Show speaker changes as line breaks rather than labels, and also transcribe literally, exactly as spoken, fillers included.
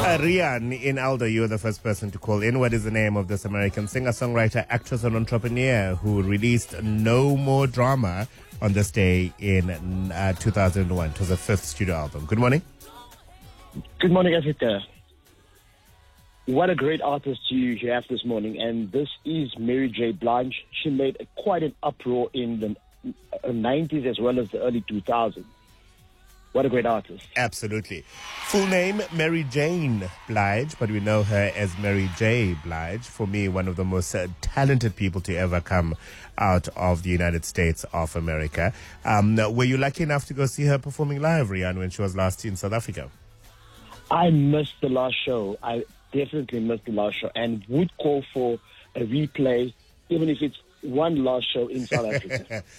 Uh, Rian in Aldo, you were the first person to call in. What is the name of this American singer-songwriter, actress, and entrepreneur who released No More Drama on this day in uh, two thousand one? It was her fifth studio album. Good morning.
Good morning, Africa. What a great artist you, you have this morning. And this is Mary J. Blige. She made a, quite an uproar in the nineties as well as the early two thousands. What a great artist.
Absolutely. Full name, Mary Jane Blige, but we know her as Mary J. Blige. For me, one of the most uh, talented people to ever come out of the United States of America. Um, were you lucky enough to go see her performing live, Rian, when she was last in South Africa?
I missed the last show. I definitely missed the last show and would call for a replay, even if it's one last show in South Africa.